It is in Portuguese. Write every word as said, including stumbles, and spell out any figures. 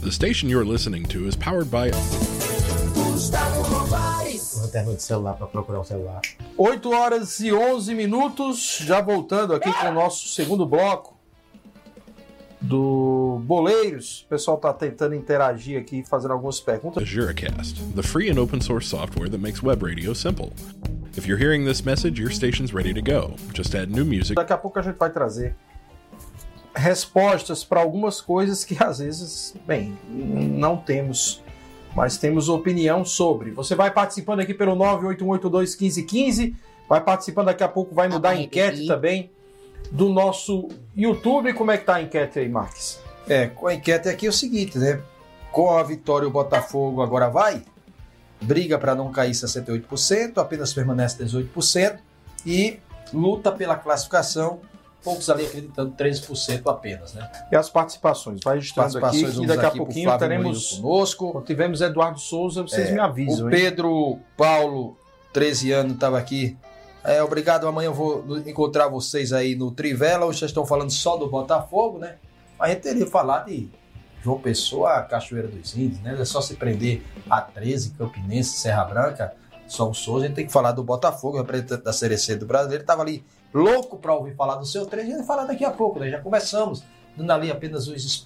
The station you're listening to is powered by... Lanterna de celular para procurar o celular. oito horas e onze minutos, já voltando aqui com o nosso segundo bloco do Boleiros. O pessoal está tentando interagir aqui, fazendo algumas perguntas. AzureCast, the free and open source software that makes web radio simple. If you're hearing this message, your station's ready to go. Just add new music. Daqui a pouco a gente vai trazer respostas para algumas coisas que às vezes, bem, não temos, mas temos opinião sobre. Você vai participando aqui pelo nove oito um oito dois um cinco um cinco, vai participando, daqui a pouco vai mudar a enquete também do nosso YouTube. Como é que tá a enquete aí, Marques? É, com a enquete aqui é o seguinte, né? Com a vitória o Botafogo agora vai, briga para não cair sessenta e oito por cento, apenas permanece dezoito por cento e luta pela classificação, poucos ali acreditando treze por cento apenas, né? E as participações, vai registrando aqui e daqui a pouquinho teremos conosco. Quando tivermos Eduardo Souza, vocês é, me avisam. O Pedro hein? Paulo, treze anos, estava aqui. É, obrigado, amanhã eu vou encontrar vocês aí no Trivela. Hoje vocês estão falando só do Botafogo, né? A gente teria falado de João Pessoa, Cachoeira dos Índios, né? É só se prender a treze, Campinense, Serra Branca, São Souza. A gente tem que falar do Botafogo, representante da Série C do Brasileiro. Estava ali louco para ouvir falar do seu três, a gente vai falar daqui a pouco, né? Já começamos dando ali apenas os